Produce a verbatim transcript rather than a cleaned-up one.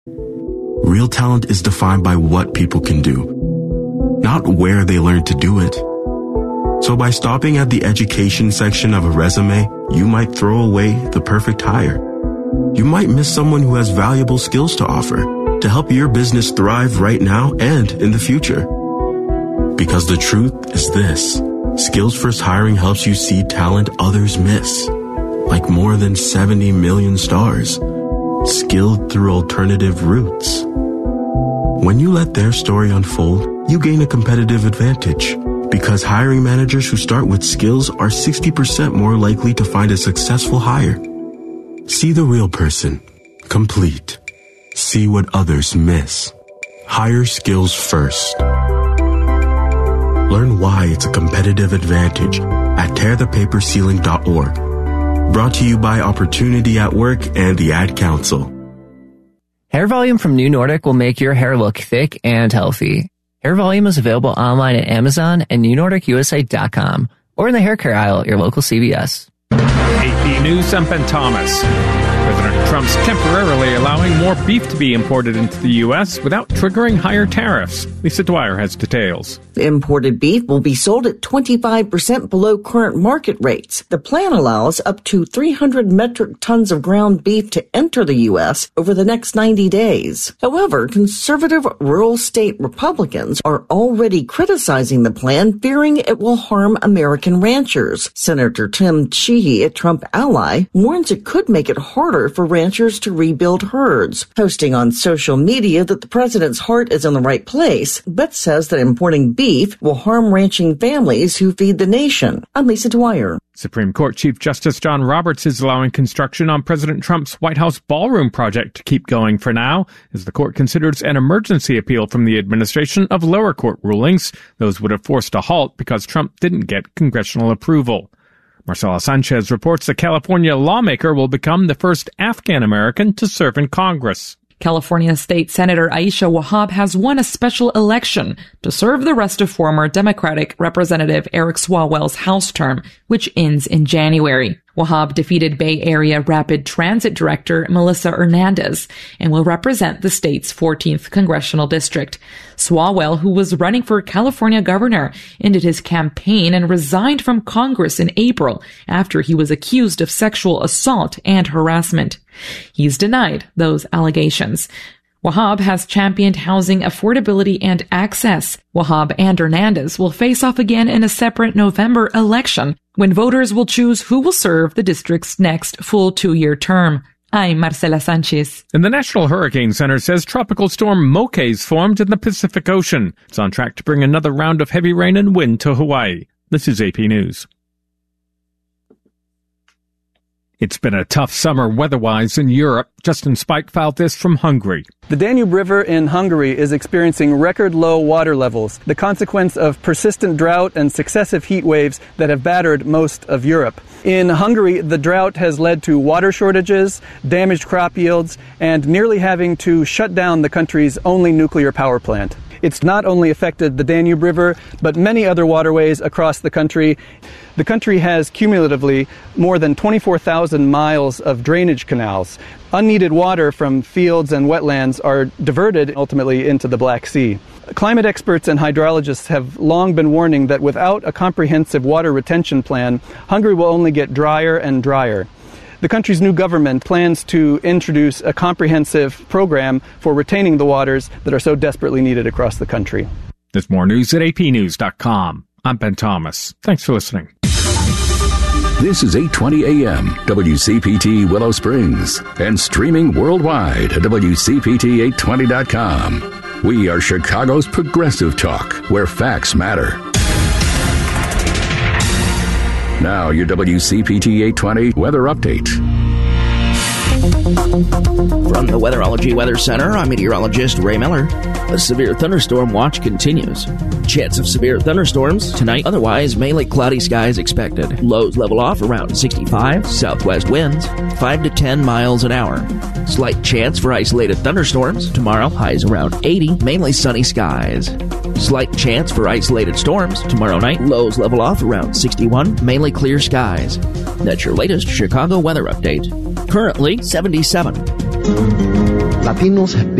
Real talent is defined by what people can do, not where they learn to do it. So by stopping at the education section of a resume, you might throw away the perfect hire. You might miss someone who has valuable skills to offer to help your business thrive right now and in the future. Because the truth is this: Skills First Hiring helps you see talent others miss, like more than seventy million stars, skilled through alternative routes. When you let their story unfold, you gain a competitive advantage, because hiring managers who start with skills are sixty percent more likely to find a successful hire. See the real person, complete. See what others miss. Hire skills first. Learn why it's a competitive advantage at tear the paper ceiling dot org. Brought to you by Opportunity at Work and the Ad Council. Hair Volume from New Nordic will make your hair look thick and healthy. Hair Volume is available online at Amazon and new nordic u s a dot com or in the hair care aisle at your local C V S. A P News, I'm Ben Thomas. President Trump's temporarily allowing more beef to be imported into the U S without triggering higher tariffs. Lisa Dwyer has details. Imported beef will be sold at twenty-five percent below current market rates. The plan allows up to three hundred metric tons of ground beef to enter the U S over the next ninety days. However, conservative rural state Republicans are already criticizing the plan, fearing it will harm American ranchers. Senator Tim Sheehy, a Trump ally, warns it could make it harder for ranchers to rebuild herds. Posting on social media that the president's heart is in the right place, but says that importing beef will harm ranching families who feed the nation. I'm Lisa Dwyer. Supreme Court Chief Justice John Roberts is allowing construction on President Trump's White House ballroom project to keep going for now, as the court considers an emergency appeal from the administration of lower court rulings. Those would have forced a halt because Trump didn't get congressional approval. Marcela Sanchez reports a California lawmaker will become the first Afghan-American to serve in Congress. California State Senator Aisha Wahab has won a special election to serve the rest of former Democratic Representative Eric Swalwell's House term, which ends in January. Wahab defeated Bay Area Rapid Transit Director Melissa Hernandez and will represent the state's fourteenth congressional district. Swalwell, who was running for California governor, ended his campaign and resigned from Congress in April after he was accused of sexual assault and harassment. He's denied those allegations. Wahab has championed housing affordability and access. Wahab and Hernandez will face off again in a separate November election when voters will choose who will serve the district's next full two-year term. I'm Marcela Sanchez. And the National Hurricane Center says Tropical Storm Moke's formed in the Pacific Ocean. It's on track to bring another round of heavy rain and wind to Hawaii. This is A P News. It's been a tough summer weather-wise in Europe. Justin Spike filed this from Hungary. The Danube River in Hungary is experiencing record low water levels, the consequence of persistent drought and successive heat waves that have battered most of Europe. In Hungary, the drought has led to water shortages, damaged crop yields, and nearly having to shut down the country's only nuclear power plant. It's not only affected the Danube River, but many other waterways across the country. The country has cumulatively more than twenty-four thousand miles of drainage canals. Unneeded water from fields and wetlands are diverted ultimately into the Black Sea. Climate experts and hydrologists have long been warning that without a comprehensive water retention plan, Hungary will only get drier and drier. The country's new government plans to introduce a comprehensive program for retaining the waters that are so desperately needed across the country. There's more news at a p news dot com. I'm Ben Thomas. Thanks for listening. This is eight twenty a m W C P T Willow Springs and streaming worldwide at W C P T eight twenty dot com. We are Chicago's progressive talk, where facts matter. Now, your W C P T eight twenty weather update. From the Weatherology Weather Center, I'm meteorologist Ray Miller. A severe thunderstorm watch continues. Chance of severe thunderstorms tonight, otherwise mainly cloudy skies expected. Lows level off around sixty-five, southwest winds five to ten miles an hour. Slight chance for isolated thunderstorms tomorrow, highs around eighty, mainly sunny skies. Slight chance for isolated storms tomorrow night, lows level off around sixty-one, mainly clear skies. That's your latest Chicago weather update. Currently seventy-seven. Latinos have been